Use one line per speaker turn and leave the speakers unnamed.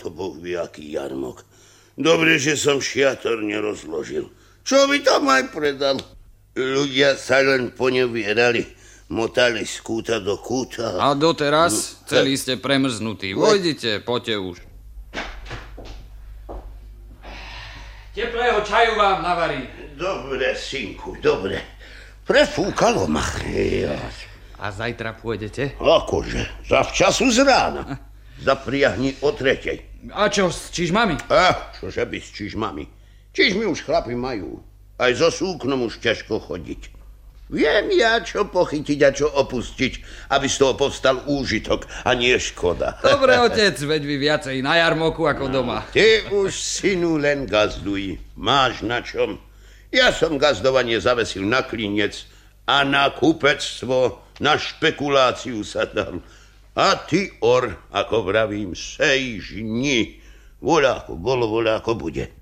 to Boh vie, aký jarmok. Dobre, že som šiator nerozložil. Čo by tam aj predal? Ľudia sa len ponevierali, motali z kúta do kúta.
A doteraz celý ste premrznutí. Vojdite, poďte už. Teplého čaju vám navarím.
Dobre, synku, dobre. Prefúkalo ma.
A zajtra pôjdete?
Akože, zavčasu z rána. Zapriahni o 3:00.
A čo s čižmami?
Čože by s čižmami? Čižmy už chlapi majú. Aj so súknom už ťažko chodiť. Viem ja, čo pochytiť a čo opustiť, aby z toho povstal úžitok a nie škoda.
Dobre, otec, veď vy viacej na jarmoku ako doma.
Ty už, synu, len gazduj. Máš na čom. Ja som gazdovanie zavesil na klinec a na kupectvo, na špekuláciu sa dal. A ty, ako vravím, sej žni. Voľako bolo, voľako bude.